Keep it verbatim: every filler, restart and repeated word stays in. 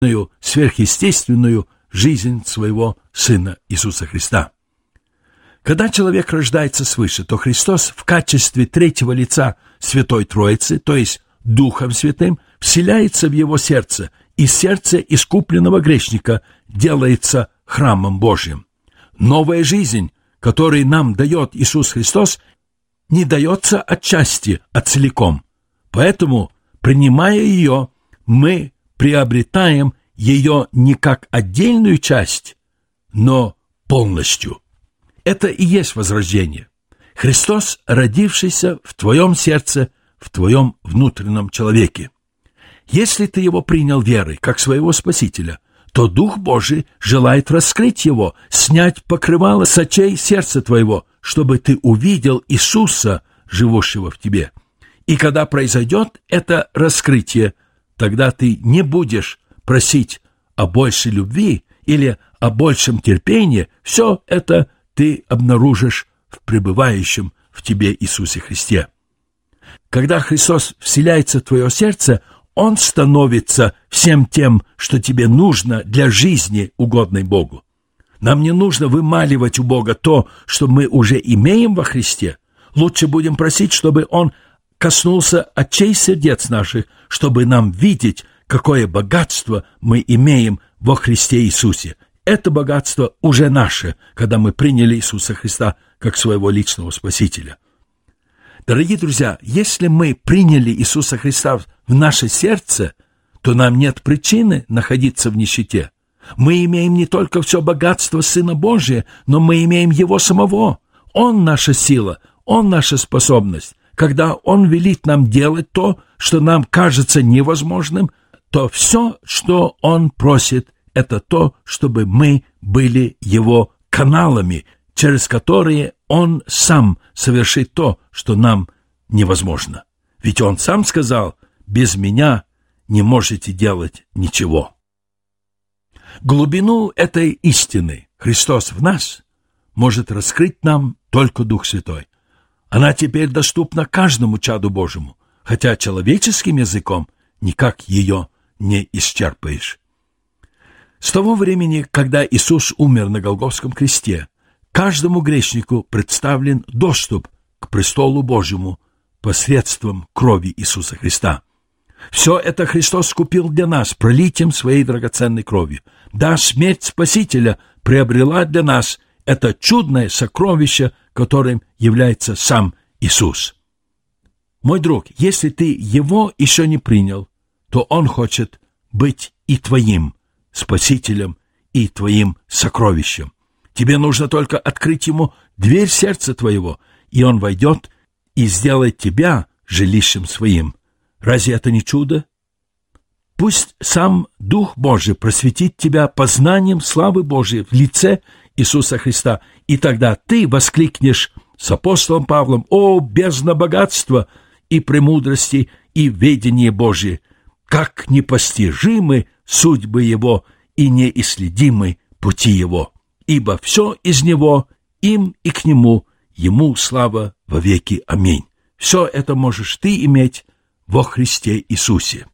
сверхъестественную жизнь своего Сына Иисуса Христа. Когда человек рождается свыше, то Христос в качестве третьего лица Святой Троицы, то есть Духом Святым, вселяется в его сердце, и сердце искупленного грешника делается храмом Божьим. Новая жизнь, которую нам дает Иисус Христос, не дается отчасти, а целиком. Поэтому, принимая ее, мы приобретаем ее не как отдельную часть, но полностью. Это и есть возрождение. Христос, родившийся в твоем сердце, в твоем внутреннем человеке. Если ты его принял верой, как своего Спасителя, то Дух Божий желает раскрыть его, снять покрывало с очей сердца твоего, чтобы ты увидел Иисуса, живущего в тебе. И когда произойдет это раскрытие, тогда ты не будешь просить о большей любви или о большем терпении. Все это ты обнаружишь в пребывающем в тебе Иисусе Христе. Когда Христос вселяется в твое сердце, Он становится всем тем, что тебе нужно для жизни, угодной Богу. Нам не нужно вымаливать у Бога то, что мы уже имеем во Христе. Лучше будем просить, чтобы Он коснулся очей сердец наших, чтобы нам видеть, какое богатство мы имеем во Христе Иисусе. Это богатство уже наше, когда мы приняли Иисуса Христа как своего личного Спасителя. Дорогие друзья, если мы приняли Иисуса Христа в наше сердце, то нам нет причины находиться в нищете. Мы имеем не только все богатство Сына Божия, но мы имеем Его самого. Он наша сила, Он наша способность. Когда Он велит нам делать то, что нам кажется невозможным, то все, что Он просит, это то, чтобы мы были Его каналами, через которые Он сам совершит то, что нам невозможно. Ведь Он сам сказал: «Без Меня не можете делать ничего». Глубину этой истины Христос в нас может раскрыть нам только Дух Святой. Она теперь доступна каждому чаду Божьему, хотя человеческим языком никак ее не исчерпаешь. С того времени, когда Иисус умер на Голгофском кресте, каждому грешнику представлен доступ к престолу Божьему посредством крови Иисуса Христа. Все это Христос скупил для нас пролитием своей драгоценной кровью. Да, смерть Спасителя приобрела для нас это чудное сокровище, которым является сам Иисус. Мой друг, если ты Его еще не принял, то Он хочет быть и твоим Спасителем, и твоим сокровищем. Тебе нужно только открыть Ему дверь сердца твоего, и Он войдет и сделает тебя жилищем своим. Разве это не чудо? Пусть сам Дух Божий просветит тебя познанием славы Божией в лице Иисуса Христа, и тогда ты воскликнешь с апостолом Павлом: «О, бездна богатства и премудрости и ведения Божие! Как непостижимы судьбы Его и неисследимы пути Его! Ибо все из Него, им и к Нему, Ему слава вовеки. Аминь». Все это можешь ты иметь во Христе Иисусе.